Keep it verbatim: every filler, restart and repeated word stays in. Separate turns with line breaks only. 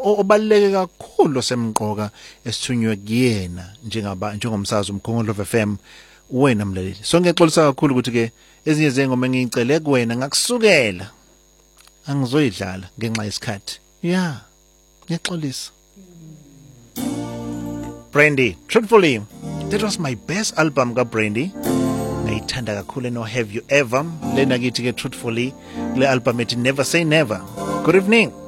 obaluleke kakhulu semqoka esithunywe kuyena njengaba njengomsazi umkhongo F M wena mlaleli. Sonke exolisa kakhulu ukuthi ke ezinye zengoma engicele kuwena ngakusukela angizoyidlala ngenxa yesikhathi. Yeah. Ngixolisa. Brandy, truthfully, that was my best album ka Brandy. Ngayithanda kakhulu no Have You Ever. Lena kithi ke truthfully le album ethi Never Say Never. Good evening.